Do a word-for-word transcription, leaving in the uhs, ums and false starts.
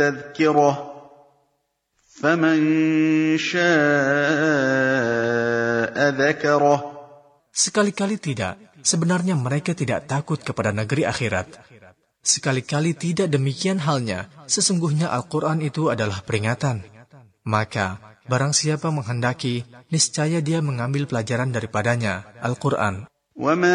تَذْكِرَةٌ فَمَنْ شَاءَ ذَكَرَهُ. Sekali-kali tidak, sebenarnya mereka tidak takut kepada negeri akhirat. Sekali-kali tidak demikian halnya, sesungguhnya Al-Quran itu adalah peringatan. Maka, barang siapa menghendaki, niscaya dia mengambil pelajaran daripadanya, Al-Quran.